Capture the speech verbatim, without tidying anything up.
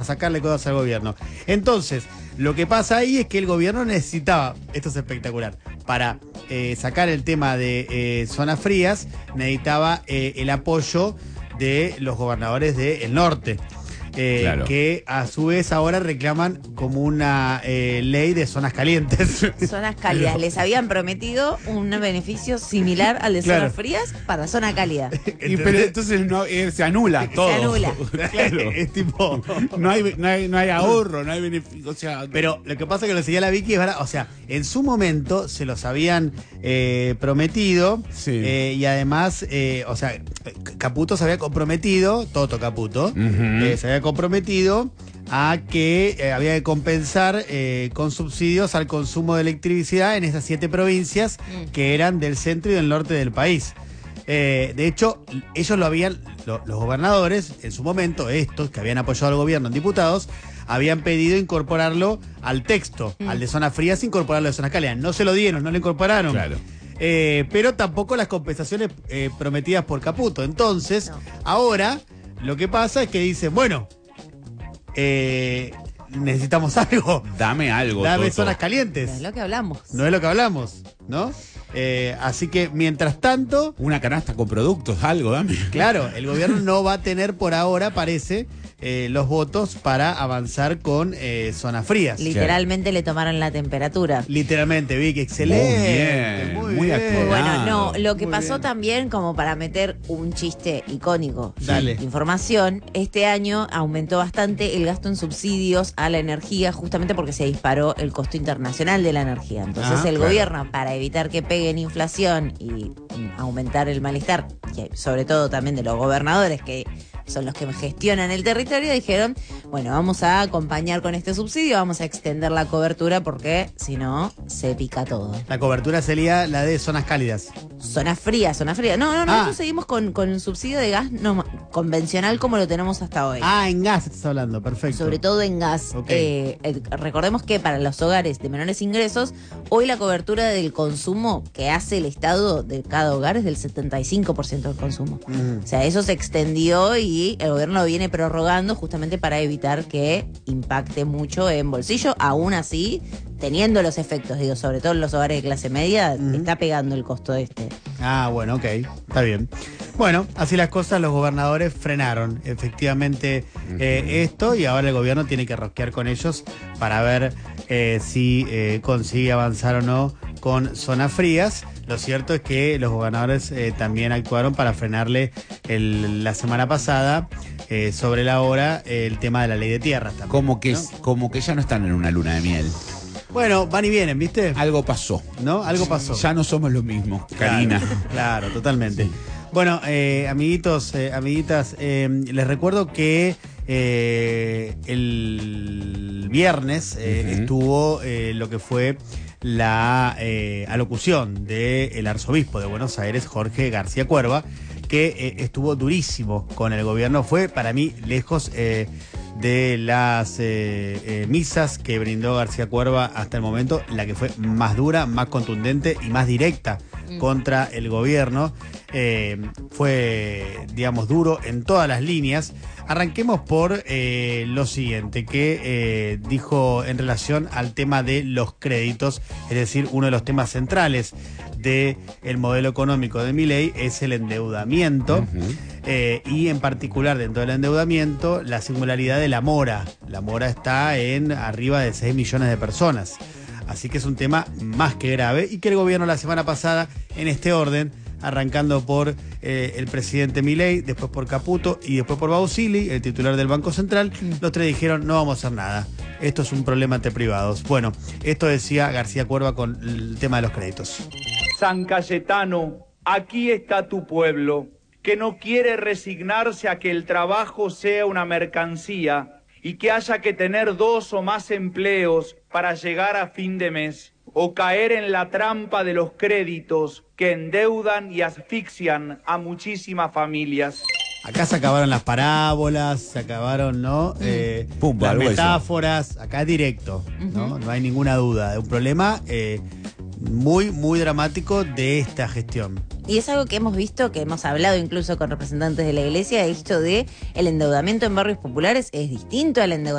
sacarle cosas al gobierno. Entonces, lo que pasa ahí es que el gobierno necesitaba, esto es espectacular, para eh, sacar el tema de eh, zonas frías, necesitaba eh, el apoyo de los gobernadores del norte. Eh, claro. Que a su vez ahora reclaman como una eh, ley de zonas calientes. Zonas cálidas. Les habían prometido un beneficio similar al de claro. zonas frías para zona cálida. Y, pero entonces no, eh, se anula todo. Se anula. Claro. Es tipo, no hay, no hay, no hay ahorro, no hay beneficio. O sea, pero lo que pasa es que lo seguía la Vicky, es verdad. O sea, en su momento se los habían eh, prometido. Sí. Eh, y además, eh, o sea, Caputo se había comprometido, Toto Caputo, uh-huh. eh, se había comprometido a que eh, había que compensar eh, con subsidios al consumo de electricidad en esas siete provincias mm. que eran del centro y del norte del país. Eh, de hecho, ellos lo habían, lo, los gobernadores, en su momento, estos que habían apoyado al gobierno en diputados, habían pedido incorporarlo al texto, mm. al de zonas frías, incorporarlo de zonas cálidas. No se lo dieron, no lo incorporaron. Claro. Eh, pero tampoco las compensaciones eh, prometidas por Caputo. Entonces, no. ahora lo que pasa es que dicen, bueno, eh, necesitamos algo. Dame algo. Dame Toto. zonas calientes. No es lo que hablamos. No es lo que hablamos, ¿no? Eh, así que mientras tanto... Una canasta con productos, algo, dame. Claro, el gobierno no va a tener por ahora, parece, eh, los votos para avanzar con eh, zonas frías. Literalmente claro. le tomaron la temperatura. Literalmente, Vicky, excelente. Muy bien, muy, muy bien. Bueno, no, lo que muy pasó bien. también, como para meter un chiste icónico Dale. de información, este año aumentó bastante el gasto en subsidios a la energía, justamente porque se disparó el costo internacional de la energía. Entonces ah, el claro. gobierno, para evitar que pegue en inflación y aumentar el malestar, que sobre todo también de los gobernadores, que son los que gestionan el territorio, dijeron, bueno, vamos a acompañar con este subsidio, vamos a extender la cobertura porque si no, se pica todo. La cobertura sería la de zonas cálidas. Zonas frías, zonas frías. No, no, no, ah. nosotros seguimos con, con el subsidio de gas no, convencional como lo tenemos hasta hoy. Ah, en gas estás hablando, perfecto. Sobre todo en gas. Okay. Eh, eh, recordemos que para los hogares de menores ingresos, hoy la cobertura del consumo que hace el Estado de cada hogar es del setenta y cinco por ciento del consumo. Mm. O sea, eso se extendió y el gobierno lo viene prorrogando justamente para evitar que impacte mucho en bolsillo. Aún así, teniendo los efectos, digo, sobre todo en los hogares de clase media, mm. está pegando el costo este. Ah, bueno, ok, está bien. Bueno, así las cosas, los gobernadores frenaron efectivamente eh, esto y ahora el gobierno tiene que rosquear con ellos para ver eh, si eh, consigue avanzar o no con zonas frías. Lo cierto es que los gobernadores eh, también actuaron para frenarle el, la semana pasada eh, sobre la hora eh, el tema de la ley de tierras también. Como que, ¿no? como que ya no están en una luna de miel. Bueno, van y vienen, ¿viste? Algo pasó. ¿No? Algo pasó. Ya no somos lo mismo, Karina. Claro, claro, totalmente. Sí. Bueno, eh, amiguitos, eh, amiguitas, eh, les recuerdo que eh, el viernes eh, uh-huh. estuvo eh, lo que fue la eh, alocución del arzobispo de Buenos Aires, Jorge García Cuerva, que eh, estuvo durísimo con el gobierno. Fue para mí lejos eh, de las eh, eh, misas que brindó García Cuerva hasta el momento, la que fue más dura, más contundente y más directa mm. contra el gobierno. Eh, fue, digamos, duro en todas las líneas. Arranquemos por eh, lo siguiente, que eh, dijo en relación al tema de los créditos, es decir, uno de los temas centrales del modelo económico de Milei es el endeudamiento, uh-huh. eh, y en particular dentro del endeudamiento la singularidad de la mora. La mora está en arriba de seis millones de personas, así que es un tema más que grave y que el gobierno la semana pasada, en este orden, arrancando por eh, el presidente Milei, después por Caputo y después por Bausili, el titular del Banco Central, mm. los tres dijeron no vamos a hacer nada. Esto es un problema entre privados. Bueno, esto decía García Cuerva con el tema de los créditos. San Cayetano, aquí está tu pueblo, que no quiere resignarse a que el trabajo sea una mercancía y que haya que tener dos o más empleos para llegar a fin de mes, o caer en la trampa de los créditos que endeudan y asfixian a muchísimas familias. Acá se acabaron las parábolas, se acabaron, ¿no? Eh, Pumba, las metáforas, acá directo, ¿no? Uh-huh. No hay ninguna duda. Es un problema eh, muy, muy dramático de esta gestión. Y es algo que hemos visto, que hemos hablado incluso con representantes de la iglesia, esto de el endeudamiento en barrios populares es distinto al endeudamiento